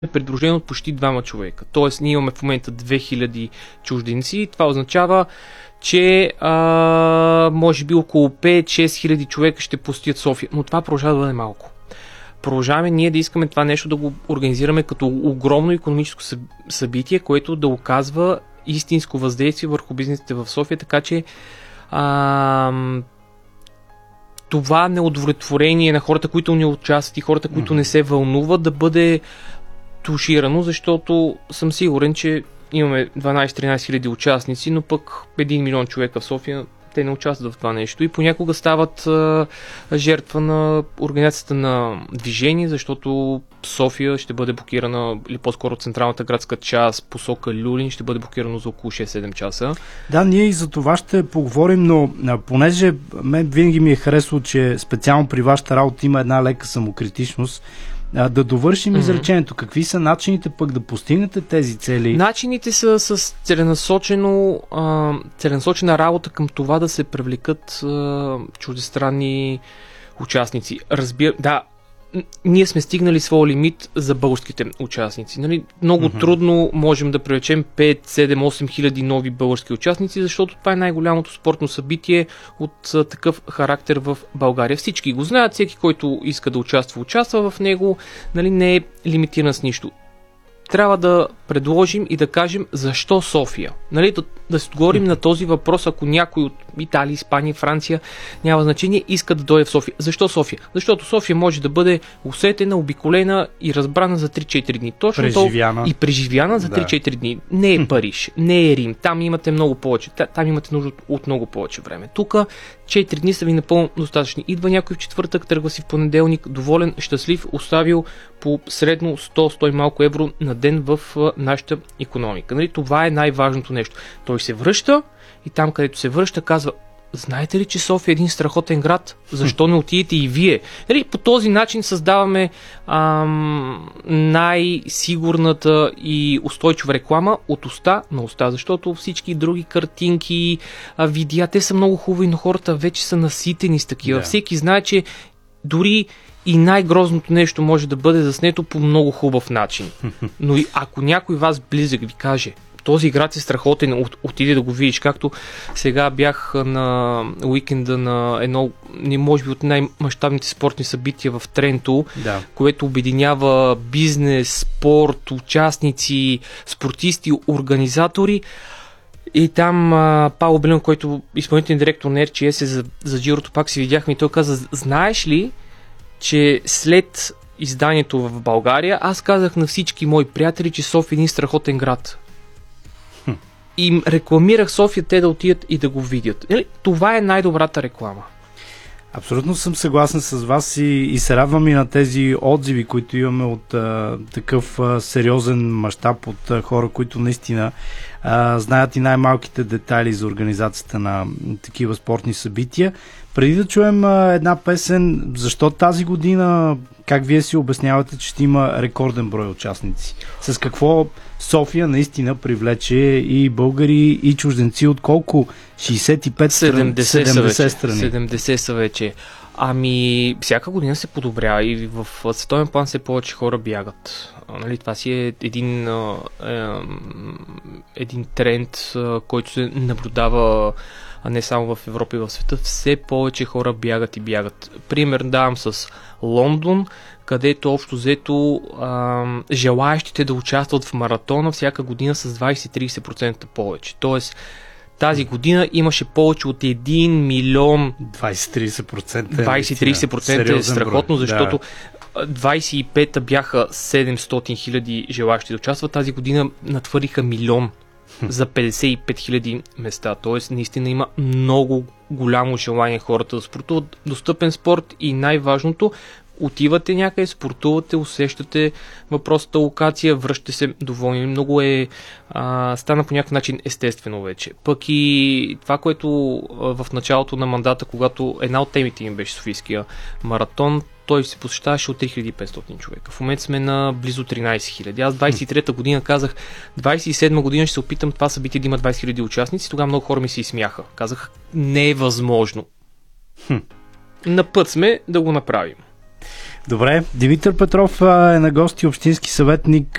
придружен от почти 2 човека. Тоест, ние имаме в момента 2000 чужденци. Това означава, че може би около 5-6 хиляди човека ще посетят София. Но това продължава да бъде малко. Продължаваме ние да искаме това нещо да го организираме като огромно икономическо събитие, което да оказва истинско въздействие върху бизнесите в София, така че това неудовлетворение на хората, които не участват и хората, които не се вълнуват, да бъде туширано, защото съм сигурен, че имаме 12-13 хиляди участници, но пък 1 милион човека в София, те не участват в това нещо и понякога стават жертва на организацията на движение, защото София ще бъде блокирана, или по-скоро централната градска част, посока Люлин, ще бъде блокирано за около 6-7 часа. Да, ние и за това ще поговорим, но понеже мен винаги ми е харесало, че специално при вашата работа има една лека самокритичност, да довършим изречението. Какви са начините пък да постигнете тези цели? Начините са с целенасочена работа към това да се привлекат чуждестранни участници. Да, ние сме стигнали своя лимит за българските участници. Нали? Много трудно можем да привлечем 5, 7, 8 хиляди нови български участници, защото това е най-голямото спортно събитие от такъв характер в България. Всички го знаят, всеки, който иска да участва в него, нали, не е лимитиран с нищо. Трябва да предложим и да кажем защо София. Нали, да се отговорим на този въпрос, ако някой от Италия, Испания, Франция, няма значение, иска да дойде в София. Защо София? Защото София може да бъде усетена, обиколена и разбрана за 3-4 дни. Точно преживяна. И преживяна за 3-4 дни. Не е Париж, не е Рим. Там имате много повече. Там имате нужда от много повече време. Тук 4 дни са ви напълно достатъчни. Идва някой в четвъртък, тръгва си в понеделник, доволен, щастлив, оставил по средно 100 малко евро на ден в нашата икономика. Нали? Това е най-важното нещо. Той се връща и там, където се връща, казва: знаете ли, че София е един страхотен град? Защо не отидете и вие? Нали? По този начин създаваме най-сигурната и устойчива реклама от уста на уста, защото всички други картинки, видеа, те са много хубави, но хората вече са наситени с такива. Да. Всеки знае, че дори и най-грозното нещо може да бъде заснето по много хубав начин. Но и ако някой вас близък ви каже: този град е страхотен, отиде да го видиш, както сега бях на уикенда на едно, може би от най-мащабните спортни събития в Тренто, което обединява бизнес, спорт, участници, спортисти, организатори. И там Павло Белин, който изпълнителен директор на РЧС за Джирото, пак си видяхме и той каза: знаеш ли, че след изданието в България аз казах на всички мои приятели, че София е един страхотен град. И рекламирах София, те да отидат и да го видят. Това е най-добрата реклама. Абсолютно съм съгласен с вас и се радвам и на тези отзиви, които имаме от такъв сериозен мащаб, от хора, които наистина знаят и най-малките детайли за организацията на такива спортни събития. Преди да чуем една песен, защо тази година, как вие си обяснявате, че ще има рекорден брой участници? С какво София наистина привлече и българи, и чужденци от колко? 65 70 страни. 70 са вече. Ами, всяка година се подобрява и в световен план все повече хора бягат. Нали, това си е един тренд, който се наблюдава не само в Европа и в света. Все повече хора бягат и бягат. Пример давам с Лондон, където общо взето желаящите да участват в маратона всяка година с 20-30% повече. Тоест, тази година имаше повече от 1 милион. 20-30% е страхотно, защото 25-та бяха 700 хиляди желаящи да участват. Тази година натвъриха милион за 55 хиляди места. Тоест, наистина има много голямо желание хората да спортуват. Достъпен спорт и най-важното, отивате някъде, спортувате, усещате въпросната локация, връщате се доволни. Много стана по някакъв начин естествено вече. Пък и това, което в началото на мандата, когато една от темите им беше Софийския маратон, той се посещаваше от 3500 човека. В момента сме на близо 13 000. Аз 23-та година казах, 27-та година ще се опитам това събитие да има 20 000 участници. Тогава много хора ми се изсмяха. Казах: не е възможно. На път сме да го направим. Добре, Димитър Петров е на гости, общински съветник